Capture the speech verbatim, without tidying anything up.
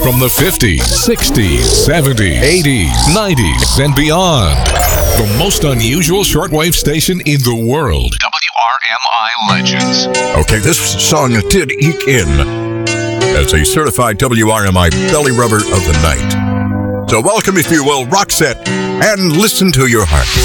from the fifties, sixties, seventies, eighties, nineties, and beyond. The most unusual shortwave station in the world. W R M I Legends. Okay, this song did eke in as a certified W R M I belly rubber of the night. So welcome, if you will, Roxette, and listen to your heart.